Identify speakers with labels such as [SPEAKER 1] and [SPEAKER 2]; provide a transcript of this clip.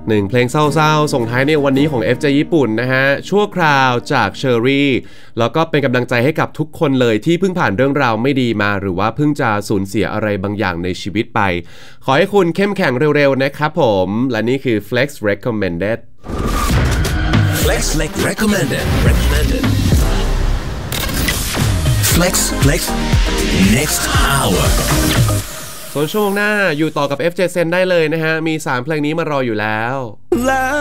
[SPEAKER 1] หนึ่งเพลงเศร้าๆส่งท้ายในวันนี้ของ FJ ญี่ปุ่นนะฮะชั่วคราวจากเชอรี่แล้วก็เป็นกำลังใจให้กับทุกคนเลยที่เพิ่งผ่านเรื่องราวไม่ดีมาหรือว่าเพิ่งจะสูญเสียอะไรบางอย่างในชีวิตไปขอให้คุณเข้มแข็งเร็วๆนะครับผมและนี่คือ Flex Recommended
[SPEAKER 2] Flex Recommended Flex Next Hour
[SPEAKER 1] ส่วนช่วงหน้าอยู่ต่อกับ FJ Sen ได้เลยนะฮะมี3เพลงนี้มารออยู่แล้ว